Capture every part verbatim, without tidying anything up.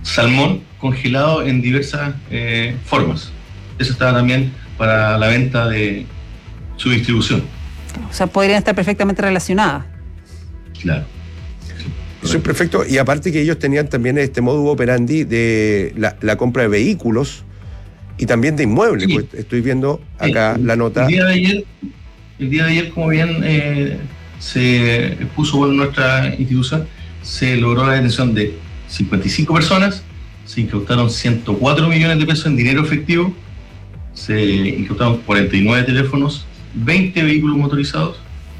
salmón congelado en diversas eh, formas. Eso estaba también para la venta de su distribución. O sea, podrían estar perfectamente relacionadas. Claro. Subprefecto, y aparte que ellos tenían también este modus operandi de la, la compra de vehículos y también de inmuebles. Sí. Pues estoy viendo acá sí. la nota. El día de ayer, el día de ayer como bien eh, se puso por nuestra institución, se logró la detención de cincuenta y cinco personas, se incautaron ciento cuatro millones de pesos en dinero efectivo, se incautaron cuarenta y nueve teléfonos, veinte vehículos motorizados,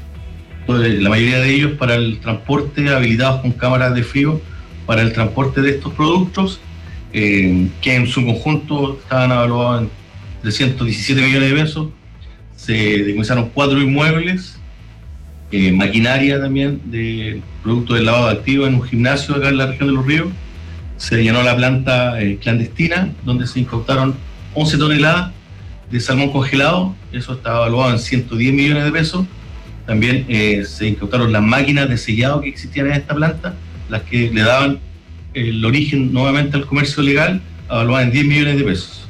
la mayoría de ellos para el transporte, habilitados con cámaras de frío para el transporte de estos productos, eh, que en su conjunto estaban evaluados en trescientos diecisiete millones de pesos. Se decomisaron cuatro inmuebles, eh, maquinaria también de productos del lavado de activos en un gimnasio acá en la región de Los Ríos. Se llenó la planta eh, clandestina, donde se incautaron once toneladas de salmón congelado, eso estaba evaluado en ciento diez millones de pesos. También eh, se incautaron las máquinas de sellado que existían en esta planta, las que le daban el origen nuevamente al comercio legal, evaluadas en diez millones de pesos.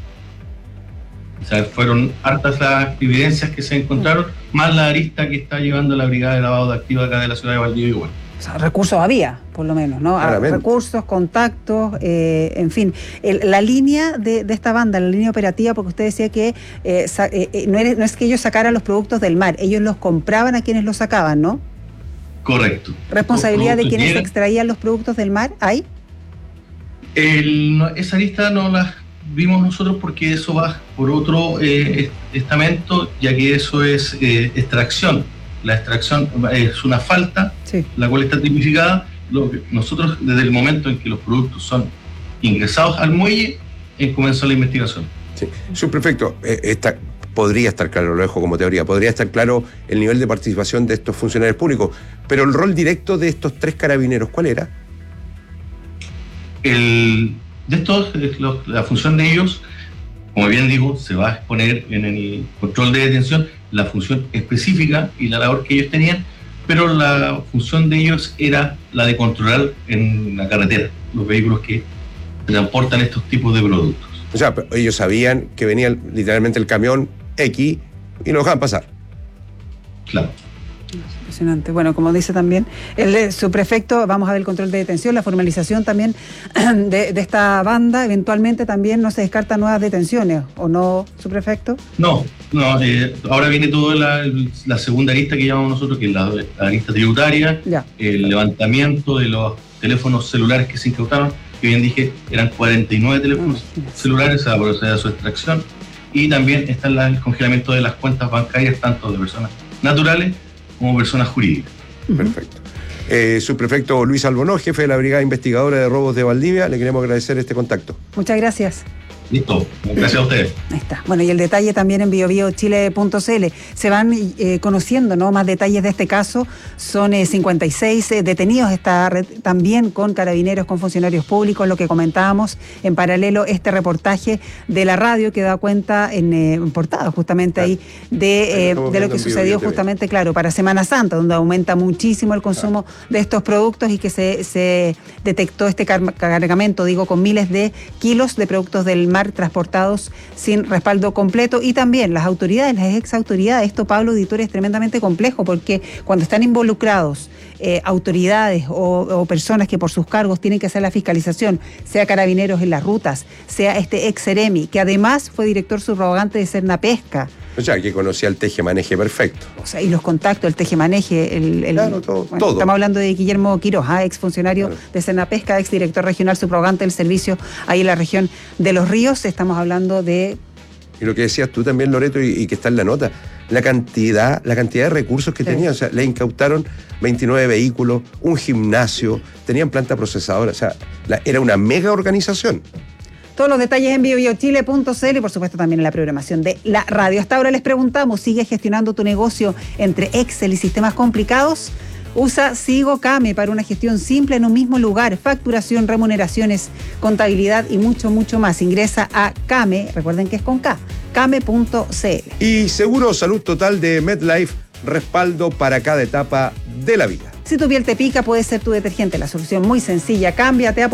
O sea, fueron hartas las evidencias que se encontraron, más la arista que está llevando la Brigada de Lavado de Activos acá de la ciudad de Valdivia igual. O sea, recursos había, por lo menos, ¿no? Claramente. Recursos, contactos, eh, en fin. El, la línea de, de esta banda, la línea operativa, porque usted decía que eh, sa, eh, no, era, no es que ellos sacaran los productos del mar, ellos los compraban a quienes los sacaban, ¿no? Correcto. ¿Responsabilidad de quienes extraían los productos del mar hay? El, no, esa lista no la vimos nosotros porque eso va por otro eh, estamento, ya que eso es eh, extracción. La extracción es una falta, sí, la cual está tipificada. Lo que nosotros, desde el momento en que los productos son ingresados al muelle, eh, comenzó la investigación. Sí. Subprefecto, eh, está, podría estar claro, lo dejo como teoría, podría estar claro el nivel de participación de estos funcionarios públicos, pero el rol directo de estos tres carabineros, ¿cuál era? El, de estos, la función de ellos, como bien digo, se va a exponer en el control de detención la función específica y la labor que ellos tenían, pero la función de ellos era la de controlar en la carretera los vehículos que transportan estos tipos de productos. O sea, ellos sabían que venía literalmente el camión X y lo dejaban pasar. Claro. Impresionante. Bueno, como dice también el subprefecto, vamos a ver el control de detención, la formalización también de, de esta banda. Eventualmente también no se descartan nuevas detenciones, ¿o no, subprefecto? No, no. Eh, ahora viene toda la, la segunda lista que llamamos nosotros, que es la, la lista tributaria, ya, el levantamiento de los teléfonos celulares que se incautaron, que bien dije, eran cuarenta y nueve teléfonos oh, celulares a proceder a su extracción, y también está el congelamiento de las cuentas bancarias, tanto de personas naturales como personas jurídicas. Perfecto. Eh, subprefecto Luis Albonó, jefe de la Brigada Investigadora de Robos de Valdivia, le queremos agradecer este contacto. Muchas gracias. Listo, gracias a ustedes. Ahí está. Bueno, y el detalle también en bio bio chile punto c l. Se van eh, conociendo, ¿no?, más detalles de este caso. Son eh, cincuenta y seis eh, detenidos, está red, también con carabineros, con funcionarios públicos, lo que comentábamos. En paralelo, este reportaje de la radio que da cuenta en, eh, en portada, justamente ahí, de, eh, de lo que sucedió justamente, claro, para Semana Santa, donde aumenta muchísimo el consumo claro. de estos productos y que se, se detectó este car- cargamento, digo, con miles de kilos de productos del mar transportados sin respaldo completo. Y también las autoridades, las ex autoridades, esto, Pablo, auditorio, es tremendamente complejo porque cuando están involucrados eh, autoridades o, o personas que por sus cargos tienen que hacer la fiscalización, sea carabineros en las rutas, sea este ex Seremi, que además fue director subrogante de Cernapesca. O sea, que conocía el tejemaneje perfecto. O sea, y los contactos, el tejemaneje, el, el claro, todo, bueno, todo. Estamos hablando de Guillermo Quiroz, ¿eh? ex funcionario claro. de Cernapesca, ex director regional subrogante del servicio ahí en la región de Los Ríos. Estamos hablando de... Y lo que decías tú también, Loreto, y, y que está en la nota, la cantidad, la cantidad de recursos que sí. tenían. O sea, le incautaron veintinueve vehículos, un gimnasio, tenían planta procesadora. O sea, la, era una mega organización. Todos los detalles en bio bio chile punto c l y por supuesto también en la programación de la radio. Hasta ahora les preguntamos, ¿sigues gestionando tu negocio entre Excel y sistemas complicados? Usa Sigo Kame para una gestión simple en un mismo lugar, facturación, remuneraciones, contabilidad y mucho, mucho más. Ingresa a Kame, recuerden que es con K, kame punto c l. Y Seguro Salud Total de MedLife, respaldo para cada etapa de la vida. Si tu piel te pica, puede ser tu detergente la solución muy sencilla. Cámbiate a